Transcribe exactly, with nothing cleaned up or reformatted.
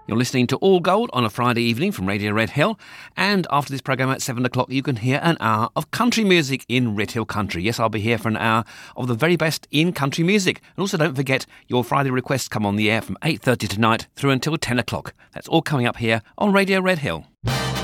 You're listening to All Gold on a Friday evening from Radio Red Hill, and after this programme at seven o'clock you can hear an hour of country music in Red Hill Country. Yes, I'll be here for an hour of the very best in country music. And also don't forget, your Friday requests come on the air from eight thirty tonight through until ten o'clock. That's all coming up here on Radio Red Hill.